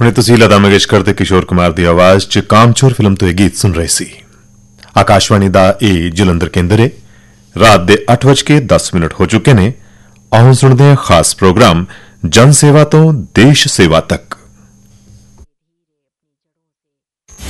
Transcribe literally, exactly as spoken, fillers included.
ਹੁਣੇ ਤੁਸੀਂ ਲਤਾ ਮੰਗੇਸ਼ਕਰ ਤੇ ਕਿਸ਼ੋਰ ਕੁਮਾਰ ਦੀ ਆਵਾਜ਼ 'ਚ ਕਾਮਚੋਰ ਫਿਲਮ ਤੋਂ ਇਹ ਗੀਤ ਸੁਣ ਰਹੇ ਸੀ। ਆਕਾਸ਼ਵਾਣੀ ਦਾ ਇਹ ਜਲੰਧਰ ਕੇਂਦਰ ਹੈ। ਰਾਤ ਦੇ ਅੱਠ ਵੱਜ ਕੇ ਦਸ ਮਿੰਟ ਹੋ ਚੁੱਕੇ ਨੇ। ਆਓ ਸੁਣਦੇ ਹਾਂ ਖਾਸ ਪ੍ਰੋਗਰਾਮ ਜਨ ਸੇਵਾ ਤੋਂ ਦੇਸ਼ ਸੇਵਾ ਤੱਕ।